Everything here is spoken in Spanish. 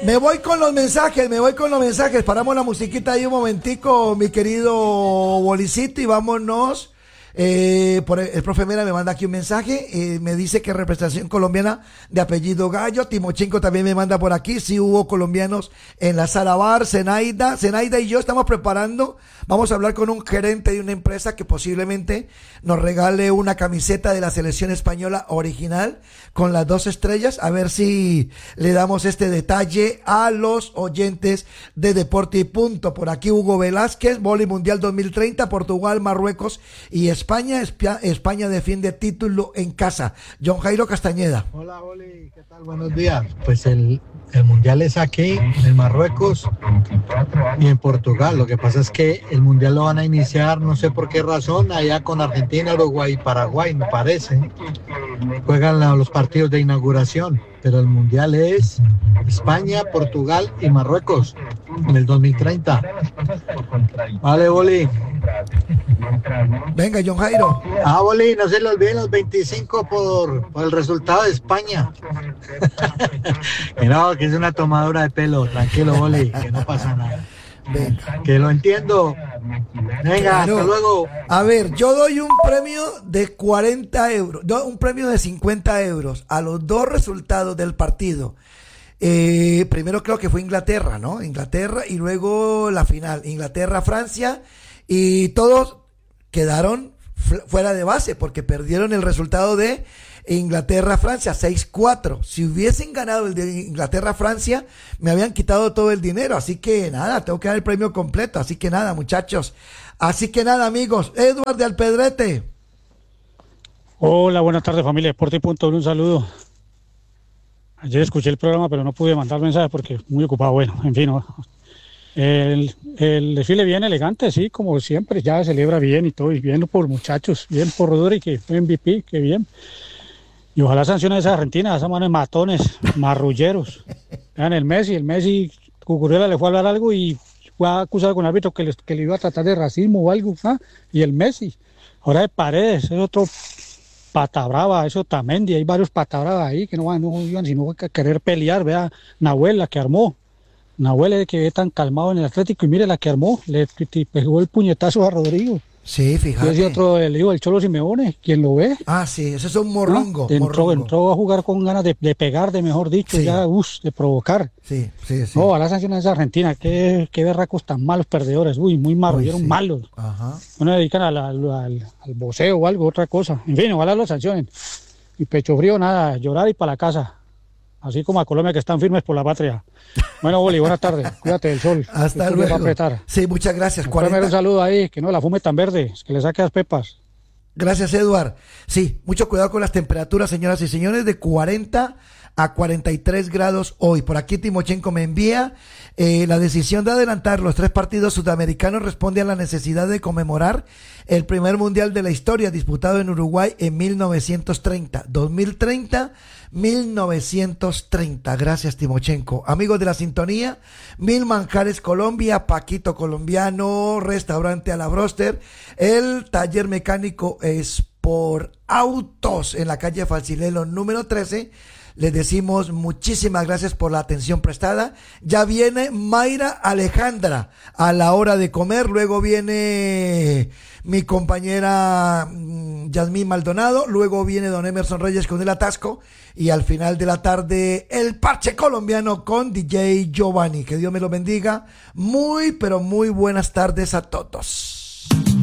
Me voy con los mensajes. Paramos la musiquita ahí un momentico, mi querido Bolicito, y vámonos. El profe Mera me manda aquí un mensaje, me dice que representación colombiana de apellido Gallo. Timochenko también me manda por aquí, sí hubo colombianos en la sala bar. Zenaida y yo estamos preparando, vamos a hablar con un gerente de una empresa que posiblemente nos regale una camiseta de la selección española original con las 2 estrellas, a ver si le damos este detalle a los oyentes de Deporte y Punto. Por aquí Hugo Velázquez, Vóley Mundial 2030, Portugal, Marruecos y España defiende título en casa. John Jairo Castañeda. Hola, Oli, ¿qué tal? Buenos días. Pues el Mundial es aquí, en Marruecos y en Portugal. Lo que pasa es que el Mundial lo van a iniciar, no sé por qué razón, allá con Argentina, Uruguay y Paraguay, me parece. Juegan los partidos de inauguración, pero el Mundial es España, Portugal y Marruecos en el 2030. Vale, Oli. Venga, John Jairo. Oli, no se le olviden los 25 por el resultado de España. Que no, que es una tomadura de pelo. Tranquilo, Oli, que no pasa nada. Venga. Que lo entiendo. Venga, claro. Hasta luego. A ver, yo doy un premio de 40 euros, un premio de 50 euros a los 2 resultados del partido. Primero creo que fue Inglaterra, ¿no? Inglaterra y luego la final, Inglaterra-Francia, y todos quedaron fuera de base porque perdieron el resultado de Inglaterra-Francia 6-4. Si hubiesen ganado el de Inglaterra-Francia, me habían quitado todo el dinero. Así que nada, tengo que dar el premio completo. Así que nada, muchachos. Así que nada, amigos. Edward de Alpedrete. Hola, buenas tardes, familia Deporte y Punto. Un saludo. Ayer escuché el programa, pero no pude mandar mensaje porque muy ocupado. Bueno, en fin, ¿no? El desfile bien elegante, sí, como siempre, ya se celebra bien y todo, y bien por muchachos, bien por Rodri, que fue MVP, que bien. Y ojalá sancione a esa Argentina, a esa mano de matones, marrulleros. Vean, el Messi, Cucurella le fue a hablar algo y fue acusado con el árbitro que le iba a tratar de racismo o algo, ¿ah? Y el Messi, ahora de Paredes, es otro pata brava, eso Tamendi, hay varios pata brava ahí que no iban sino a querer pelear. Vea, Nahuel, la que armó. Nahuel, que ve tan calmado en el Atlético, y mire la que armó, le pegó el puñetazo a Rodrigo. Sí, fíjate. Ese otro, el hijo del Cholo Simeone, ¿quién lo ve? Ah, sí, ese es un morrongo. ¿No? Entró a jugar con ganas de pegar, mejor dicho, sí. De provocar. Sí. No, a la sanción de esa Argentina, qué berracos tan malos perdedores, muy marrulleros, sí. Malos. Ajá. No se dedican al voceo o algo, otra cosa. En fin, ojalá lo sancionen. Y pecho frío, nada, llorar y para la casa. Así como a Colombia, que están firmes por la patria. Bueno, Boli, buenas tardes. Cuídate del sol. Hasta luego. Va a apretar. Sí, muchas gracias. Un saludo ahí, que no la fume tan verde, que le saque las pepas. Gracias, Eduard. Sí, mucho cuidado con las temperaturas, señoras y señores, de 40 a 43 grados hoy. Por aquí Timochenko me envía la decisión de adelantar los 3 partidos sudamericanos responde a la necesidad de conmemorar el primer mundial de la historia disputado en Uruguay en 1930. 1930. Gracias, Timochenko. Amigos de la sintonía, Mil Manjares Colombia, Paquito Colombiano, Restaurante a la Broster, el taller mecánico Sport Autos en la calle Falsilelo número 13. Les decimos muchísimas gracias por la atención prestada. Ya viene Mayra Alejandra a la hora de comer. Luego viene mi compañera Yasmín Maldonado. Luego viene don Emerson Reyes con el atasco. Y al final de la tarde, el parche colombiano con DJ Giovanni. Que Dios me lo bendiga. Muy, pero muy buenas tardes a todos.